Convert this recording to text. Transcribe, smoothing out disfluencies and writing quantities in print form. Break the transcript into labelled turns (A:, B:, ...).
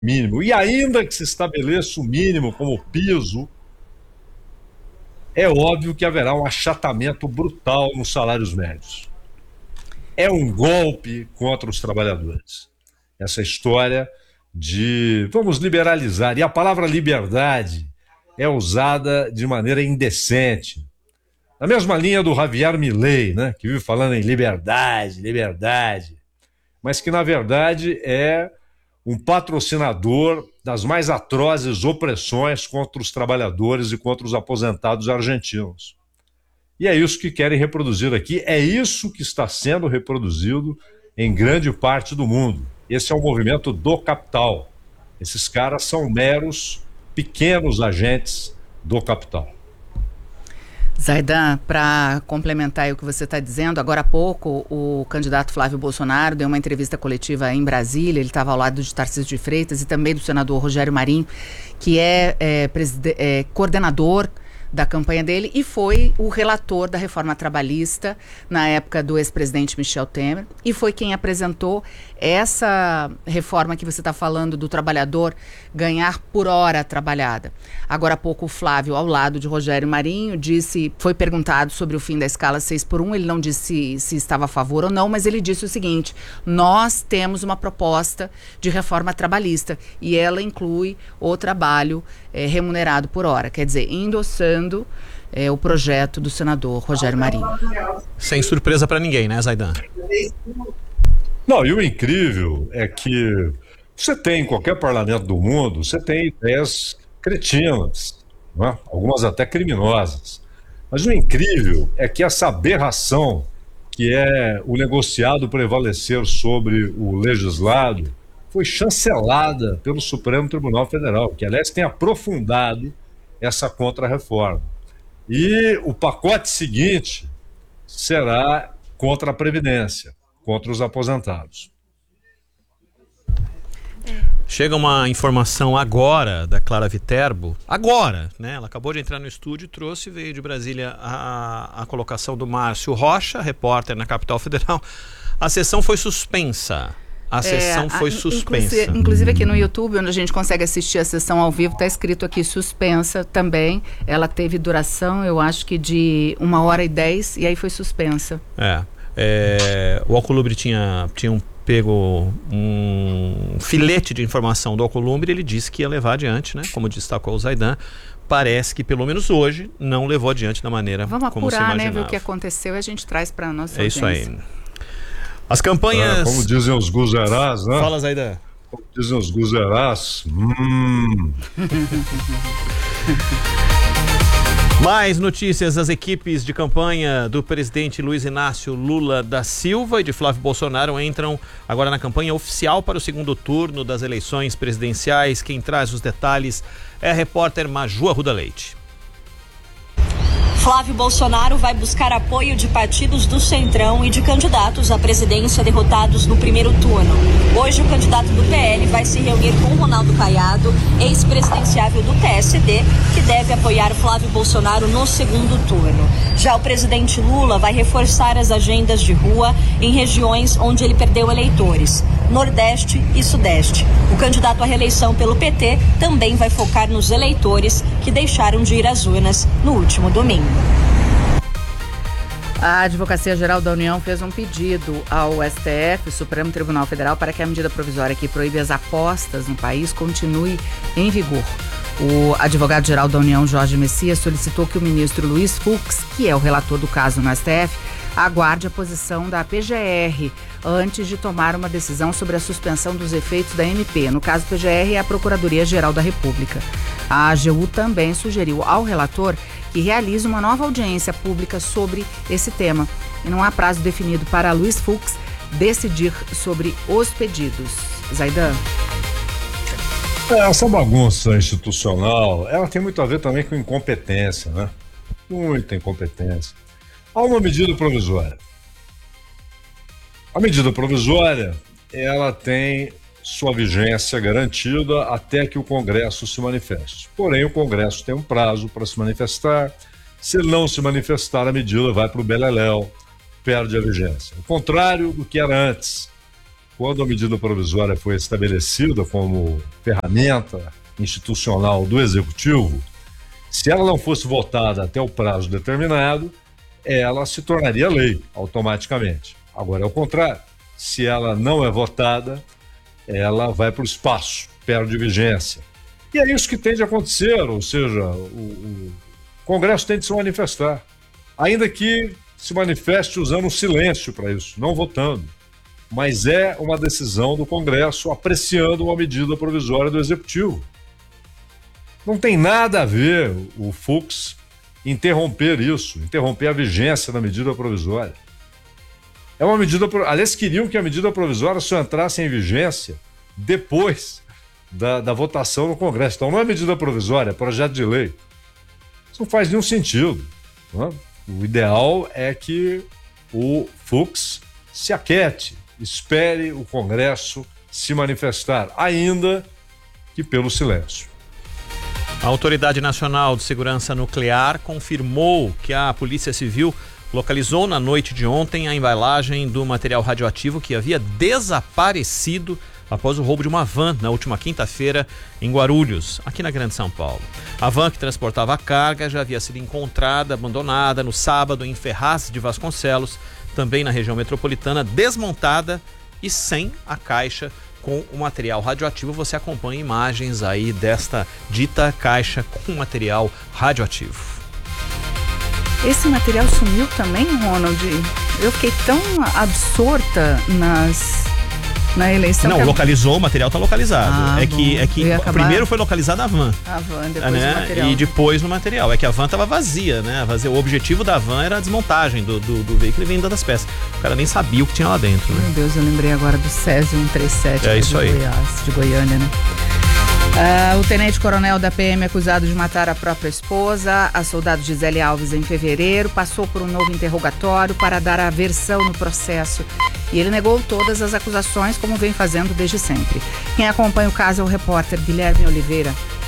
A: mínimo. E ainda que se estabeleça o mínimo como piso, é óbvio que haverá um achatamento brutal nos salários médios. É um golpe contra os trabalhadores. Essa história de vamos liberalizar, e a palavra liberdade é usada de maneira indecente. Na mesma linha do Javier Milei, né, que vive falando em liberdade, liberdade, mas que na verdade é um patrocinador das mais atrozes opressões contra os trabalhadores e contra os aposentados argentinos. E é isso que querem reproduzir aqui, é isso que está sendo reproduzido em grande parte do mundo. Esse é o movimento do capital. Esses caras são meros, pequenos agentes do capital.
B: Zaidan, para complementar o que você está dizendo, agora há pouco o candidato Flávio Bolsonaro deu uma entrevista coletiva em Brasília, ele estava ao lado de Tarcísio de Freitas e também do senador Rogério Marinho, que é coordenador da campanha dele e foi o relator da reforma trabalhista na época do ex-presidente Michel Temer e foi quem apresentou essa reforma que você está falando do trabalhador ganhar por hora trabalhada. Agora há pouco o Flávio, ao lado de Rogério Marinho, foi perguntado sobre o fim da escala 6x1, ele não disse se estava a favor ou não, mas ele disse o seguinte: nós temos uma proposta de reforma trabalhista e ela inclui o trabalho remunerado por hora, quer dizer, endossando o projeto do senador Rogério Marinho.
C: Sem surpresa para ninguém, né, Zaidan?
A: Não, e o incrível é que você tem em qualquer parlamento do mundo, você tem ideias cretinas, não é? Algumas até criminosas. Mas o incrível é que essa aberração, que é o negociado prevalecer sobre o legislado, foi chancelada pelo Supremo Tribunal Federal, que, aliás, tem aprofundado essa contra-reforma. E o pacote seguinte será contra a Previdência, contra os aposentados.
C: Chega uma informação agora da Clara Viterbo, agora, né? Ela acabou de entrar no estúdio e veio de Brasília a colocação do Márcio Rocha, repórter na Capital Federal. A sessão foi suspensa. A sessão foi suspensa.
B: Inclusive aqui no YouTube, onde a gente consegue assistir a sessão ao vivo, está escrito aqui suspensa também. Ela teve duração, eu acho que de 1h10, e aí foi suspensa.
C: O Alcolumbre tinha pego um filete de informação do Alcolumbre, ele disse que ia levar adiante, né? Como destacou o Zaidan. Parece que, pelo menos hoje, não levou adiante da maneira como se imaginava.
B: Vamos apurar, né? Ver o que aconteceu e a gente traz para a nossa audiência.
C: É isso aí. As campanhas...
A: como dizem os guzerás, né?
C: Fala, Zaidan.
A: Como dizem os guzerás.
C: Mais notícias: as equipes de campanha do presidente Luiz Inácio Lula da Silva e de Flávio Bolsonaro entram agora na campanha oficial para o segundo turno das eleições presidenciais. Quem traz os detalhes é a repórter Maju Arruda Leite.
D: Flávio Bolsonaro vai buscar apoio de partidos do Centrão e de candidatos à presidência derrotados no primeiro turno. Hoje, o candidato do PL vai se reunir com Ronaldo Caiado, ex-presidenciável do PSD, que deve apoiar Flávio Bolsonaro no segundo turno. Já o presidente Lula vai reforçar as agendas de rua em regiões onde ele perdeu eleitores, Nordeste e Sudeste. O candidato à reeleição pelo PT também vai focar nos eleitores que deixaram de ir às urnas no último domingo.
B: A Advocacia Geral da União fez um pedido ao STF, Supremo Tribunal Federal, para que a medida provisória que proíbe as apostas no país continue em vigor. O advogado-geral da União, Jorge Messias, solicitou que o ministro Luiz Fux, que é o relator do caso no STF, aguarde a posição da PGR antes de tomar uma decisão sobre a suspensão dos efeitos da MP. No caso, PGR é a Procuradoria-Geral da República. A AGU também sugeriu ao relator que realize uma nova audiência pública sobre esse tema. E não há prazo definido para Luiz Fux decidir sobre os pedidos. Zaidan?
A: Essa bagunça institucional, ela tem muito a ver também com incompetência, né? Muita incompetência. Há uma medida provisória. A medida provisória, ela tem sua vigência garantida até que o Congresso se manifeste. Porém, o Congresso tem um prazo para se manifestar. Se ele não se manifestar, a medida vai para o beleléu, perde a vigência. O contrário do que era antes, quando a medida provisória foi estabelecida como ferramenta institucional do Executivo, se ela não fosse votada até o prazo determinado, ela se tornaria lei automaticamente. Agora é o contrário. Se ela não é votada, ela vai para o espaço, perde vigência. E é isso que tem de acontecer, ou seja, o Congresso tem de se manifestar, ainda que se manifeste usando o silêncio para isso, não votando. Mas é uma decisão do Congresso apreciando uma medida provisória do Executivo. Não tem nada a ver o Fux interromper isso, interromper a vigência da medida provisória. É uma medida, aliás, queriam que a medida provisória só entrasse em vigência depois da votação no Congresso. Então não é medida provisória, é projeto de lei. Isso não faz nenhum sentido, não é? O ideal é que o Fux se aquete, espere o Congresso se manifestar, ainda que pelo silêncio.
C: A Autoridade Nacional de Segurança Nuclear confirmou que a Polícia Civil localizou na noite de ontem a embalagem do material radioativo que havia desaparecido após o roubo de uma van na última quinta-feira em Guarulhos, aqui na Grande São Paulo. A van que transportava a carga já havia sido encontrada, abandonada no sábado em Ferraz de Vasconcelos, também na região metropolitana, desmontada e sem a caixa com o material radioativo. Você acompanha imagens aí desta dita caixa com material radioativo.
B: Esse material sumiu também, Ronald? Eu fiquei tão absorta na eleição.
C: Não, localizou, o material está localizado.
B: É
C: que primeiro foi localizada a van.
B: A van, depois
C: né?
B: o material.
C: E depois no material. É que a van estava vazia, né? O objetivo da van era a desmontagem do veículo e venda das peças. O cara nem sabia o que tinha lá dentro, né?
B: Meu Deus, eu lembrei agora do Césio 137
C: isso aí.
B: De Goiânia, né? O tenente-coronel da PM acusado de matar a própria esposa, a soldado Gisele Alves, em fevereiro, passou por um novo interrogatório para dar a versão no processo. E ele negou todas as acusações, como vem fazendo desde sempre. Quem acompanha o caso é o repórter Guilherme Oliveira.